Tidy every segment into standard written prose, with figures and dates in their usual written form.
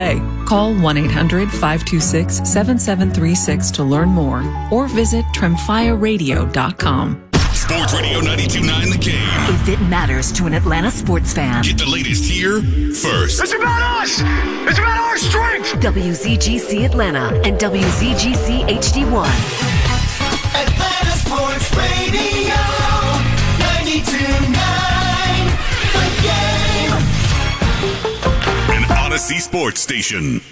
Hey, call 1-800-526-7736 to learn more or visit TrimFireRadio.com. Sports Radio 92.9 The Game. If it matters to an Atlanta sports fan. Get the latest here first. It's about us! It's about our strength! WZGC Atlanta and WZGC HD1. Atlanta Sports Radio 92.9 The Game. An Odyssey Sports Station.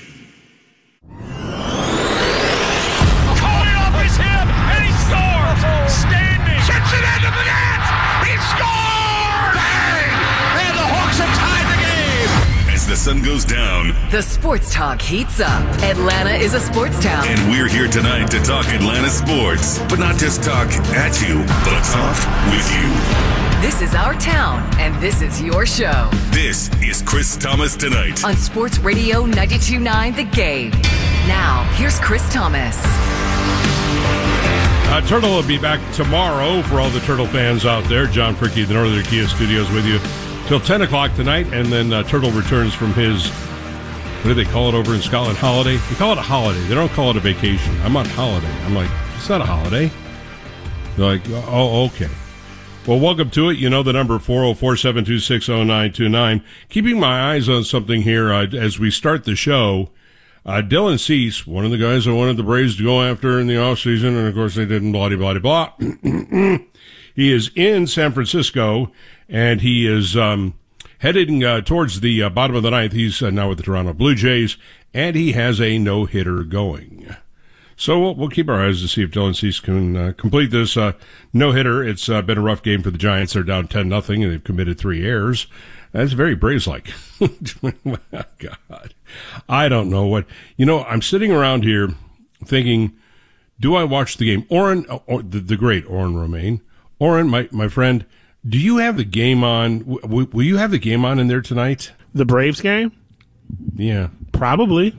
The sun goes down. The sports talk heats up. Atlanta is a sports town. And we're here tonight to talk Atlanta sports. But not just talk at you, but talk with you. This is our town, and this is your show. This is Chris Thomas Tonight. On Sports Radio 92.9 The Game. Now, here's Chris Thomas. Turtle will be back tomorrow for all the Turtle fans out there. John Fricky of the Northern Kia Studios with you till 10 o'clock tonight, and then Turtle returns from his, what do they call it over in Scotland, holiday? They call it a holiday. They don't call it a vacation. I'm on holiday. I'm like, it's not a holiday. They're like, oh, okay. Well, welcome to it. You know the number, 404-726-0929. Keeping my eyes on something here as we start the show. Dylan Cease, one of the guys I wanted the Braves to go after in the offseason, and of course they didn't, blah, blah, blah, blah. He is in San Francisco, and he is heading towards the bottom of the ninth. He's now with the Toronto Blue Jays, and he has a no-hitter going. So we'll keep our eyes to see if Dylan Cease can complete this no-hitter. It's been a rough game for the Giants. They're down 10-0, and they've committed 3 errors. That's very Braves-like. God. I don't know what. You know, I'm sitting around here thinking, do I watch the game? Oren, the great Oren Romaine. Oren, my friend, do you have the game on? Will you have the game on in there tonight? The Braves game? Yeah. Probably.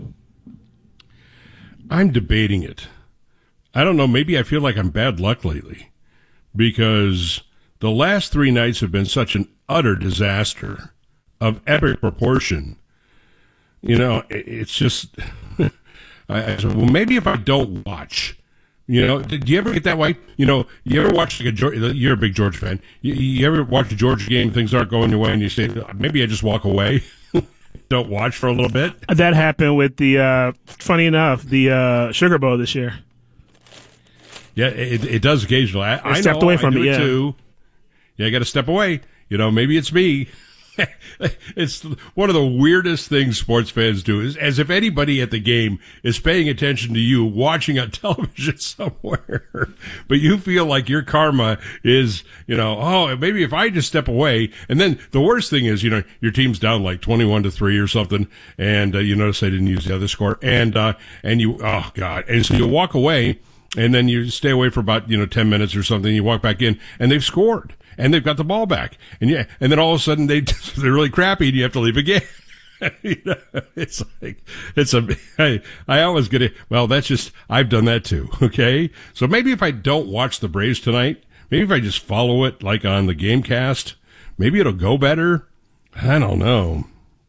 I'm debating it. I don't know. Maybe I feel like I'm bad luck lately because the last 3 nights have been such an utter disaster of epic proportion. You know, it's just, I said, well, maybe if I don't watch. You know, do you ever get that way? You know, you ever watch like you're a big George fan. You ever watch a Georgia game, things aren't going your way, and you say, maybe I just walk away, don't watch for a little bit? That happened with the, funny enough, the Sugar Bowl this year. Yeah, it does occasionally. I stepped know, away from I do it, yeah. too. Yeah, I got to step away. You know, maybe it's me. It's one of the weirdest things sports fans do, is as if anybody at the game is paying attention to you watching on television somewhere. But you feel like your karma is, you know, oh, maybe if I just step away. And then the worst thing is, you know, your team's down like 21-3 or something. And you notice I didn't use the other score. And you, oh, God. And so you walk away and then you stay away for about, 10 minutes or something. You walk back in and they've scored. And they've got the ball back, and then all of a sudden they're really crappy, and you have to leave again. It's like I always get it. Well, that's just I've done that too. Okay, so maybe if I don't watch the Braves tonight, maybe if I just follow it like on the GameCast, maybe it'll go better. I don't know.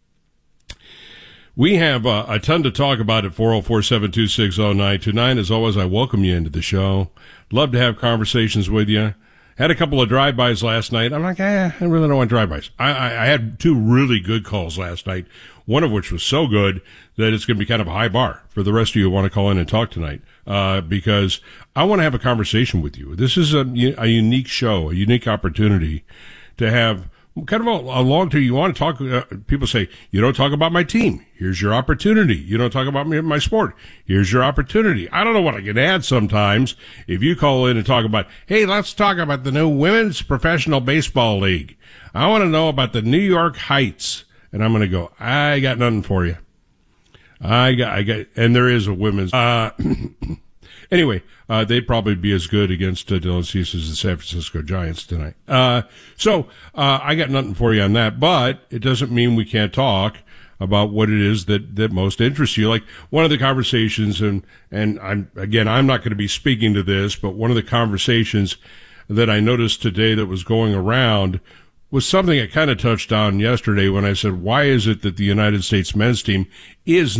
We have a ton to talk about at 404-726-0929. As always, I welcome you into the show. Love to have conversations with you. Had a couple of drive-bys last night. I'm like, I really don't want drive-bys. I had 2 really good calls last night, one of which was so good that it's going to be kind of a high bar for the rest of you who want to call in and talk tonight, because I want to have a conversation with you. This is a unique show, a unique opportunity to have kind of a long-term. You want to talk, people say, you don't talk about my team. Here's your opportunity. You don't talk about my sport. Here's your opportunity. I don't know what I can add sometimes. If you call in and talk about, hey, let's talk about the new Women's Professional Baseball League. I want to know about the New York Heights. And I'm going to go, I got nothing for you. I got, and there is a women's, anyway, they'd probably be as good against Dylan Cease as the San Francisco Giants tonight. So I got nothing for you on that, but it doesn't mean we can't talk about what it is that most interests you. Like one of the conversations, and I'm not going to be speaking to this, but one of the conversations that I noticed today that was going around was something I kind of touched on yesterday when I said, why is it that the United States men's team is